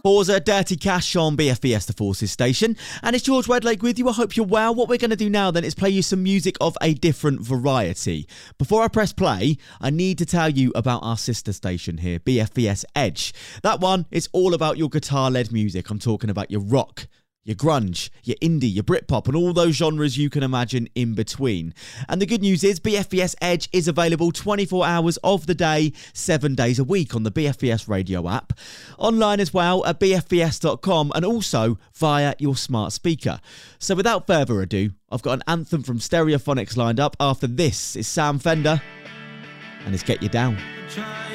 Forza, Dirty Cash on BFBS The Forces station. And it's George Wedlake with you. I hope you're well. What we're going to do now then is play you some music of a different variety. Before I press play, I need to tell you about our sister station here, BFBS Edge. That one is all about your guitar-led music. I'm talking about your rock, your grunge, your indie, your Britpop, and all those genres you can imagine in between. And the good news is BFBS Edge is available 24 hours of the day, 7 days a week on the BFBS radio app, online as well at bfbs.com, and also via your smart speaker. So without further ado, I've got an anthem from Stereophonics lined up. After this is Sam Fender, and it's Get You Down.